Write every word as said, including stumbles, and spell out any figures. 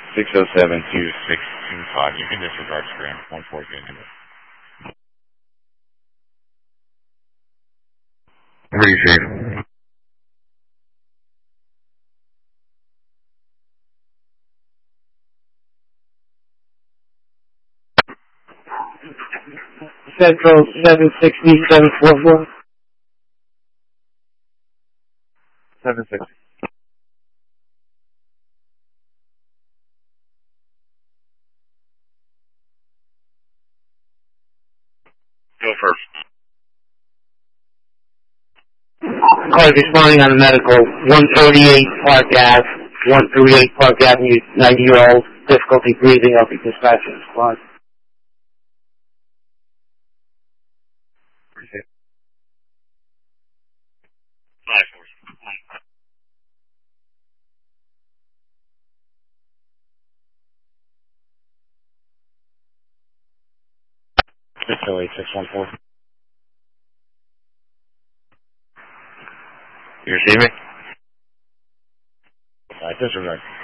six oh seven two six two five. You can disregard scram. one four zero. Receive. Central seven sixty, seven forty-four. seven sixty. Go first. Cars responding on the medical. one thirty-eight Park Ave, one thirty-eight Park Avenue, ninety-year-old, difficulty breathing up at dispatcher squad. Receive. Five four. six oh eight six one four. You receive me? Alright, disregard.